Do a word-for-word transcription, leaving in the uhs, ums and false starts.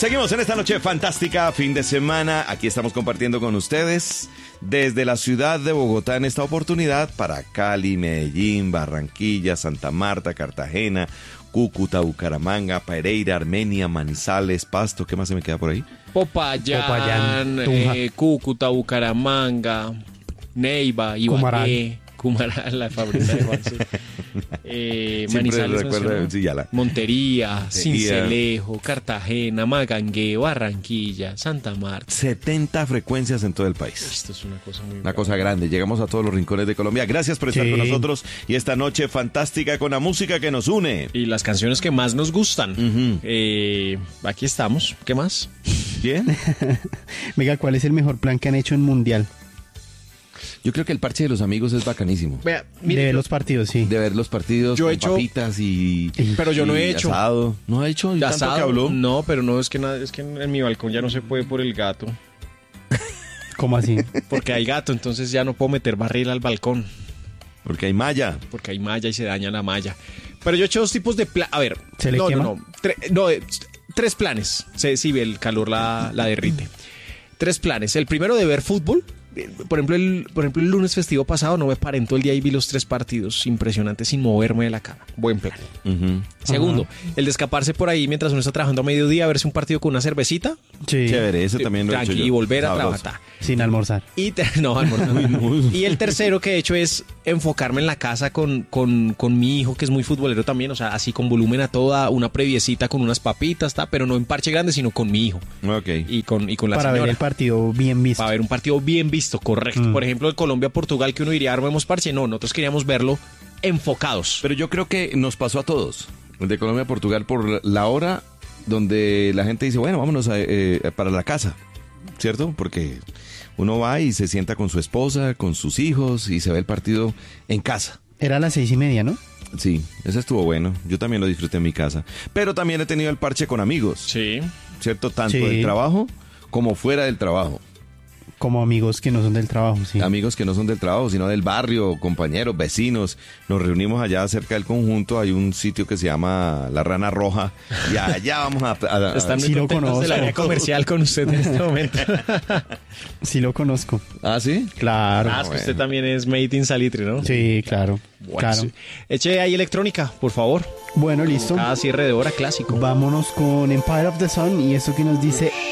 Seguimos en esta noche fantástica, fin de semana. Aquí estamos compartiendo con ustedes desde la ciudad de Bogotá en esta oportunidad para Cali, Medellín, Barranquilla, Santa Marta, Cartagena, Cúcuta, Bucaramanga, Pereira, Armenia, Manizales, Pasto. ¿Qué más se me queda por ahí? Popayán, Popayán, eh, Cúcuta, Bucaramanga, Neiva, Ibagué, Cumaral, la favorita de Juan, sí. eh, Manizales, recuerdo, sí, ya la... Montería, Sí, Sincelejo, Cartagena, Magangué, Barranquilla, Santa Marta. setenta frecuencias en todo el país. Esto es una cosa muy Una brava. cosa grande. Llegamos a todos los rincones de Colombia. Gracias por estar Sí. con nosotros y esta noche fantástica con la música que nos une. Y las canciones que más nos gustan. Ujú. eh, aquí estamos. ¿Qué más? ¿Bien? Venga, ¿cuál es el mejor plan que han hecho en Mundial? Yo creo que el parche de los amigos es bacanísimo. Vea, De ver los partidos, sí. De ver los partidos Yo con he hecho- papitas y... Pero yo no he y hecho. asado. ¿No ha hecho? ¿Y tanto asado, que habló? no, pero no, es que, nada, es que en, en mi balcón ya no se puede por el gato. ¿Cómo así? Porque hay gato, entonces ya no puedo meter barril al balcón. Porque hay malla. Porque hay malla y se daña la malla. Pero yo he hecho dos tipos de plan. A ver. ¿Se le no, quema? no, no, Tre- no, eh, tres planes. Se, sí, el calor la, la derrite. Tres planes. El primero de ver fútbol. Eh, Por ejemplo, el, por ejemplo, el lunes festivo pasado no me paré en todo el día y vi los tres partidos impresionantes sin moverme de la cama. Buen plan. Ujú. Segundo, el de escaparse por ahí mientras uno está trabajando a mediodía, verse un partido con una cervecita. Sí. Chévere, ese también lo he hecho Tranqui, yo. y volver a Sabroso. trabajar. Sin almorzar. Y, te- no, almorzar. Y el tercero que he hecho es enfocarme en la casa con, con, con mi hijo, que es muy futbolero también, o sea, así con volumen a toda, una previecita con unas papitas, ta, pero no en parche grande, sino con mi hijo Ok. y con, y con la Para señora. ver el partido bien visto. Para ver un partido bien visto, correcto. Mm. Por ejemplo, el Colombia-Portugal, que uno diría, armemos parche. No, nosotros queríamos verlo enfocados. Pero yo creo que nos pasó a todos. El de Colombia a Portugal por la hora donde la gente dice, bueno, vámonos a, eh, para la casa. ¿Cierto? Porque uno va y se sienta con su esposa, con sus hijos y se ve el partido en casa. Era a las seis y media, ¿no? Sí, ese estuvo bueno. Yo también lo disfruté en mi casa. Pero también he tenido el parche con amigos. Sí. ¿Cierto? Tanto Sí. del trabajo como fuera del trabajo. Como amigos que no son del trabajo, sí. Amigos que no son del trabajo, sino del barrio, compañeros, vecinos. Nos reunimos allá cerca del conjunto. Hay un sitio que se llama La Rana Roja. Y allá vamos a... a- a- Están muy Sí lo contentos conozco. del área comercial con usted en este momento. Sí lo conozco. ¿Ah, sí? Claro. Ah, es que bueno. usted también es made in Salitre, ¿no? Sí, claro. Bueno, claro. sí. Eche ahí electrónica, por favor. Bueno, listo. Cada cierre de hora clásico. Vámonos con Empire of the Sun y esto que nos dice